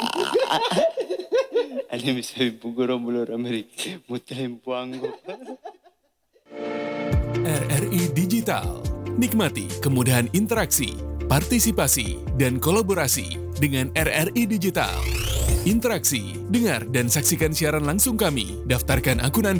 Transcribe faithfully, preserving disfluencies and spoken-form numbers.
Ani misabi puguro mulur Amerik, mutahin puanggo. R R I Digital. Nikmati kemudahan interaksi, partisipasi, dan kolaborasi dengan R R I Digital. Interaksi, dengar dan saksikan siaran langsung kami. Daftarkan akun Anda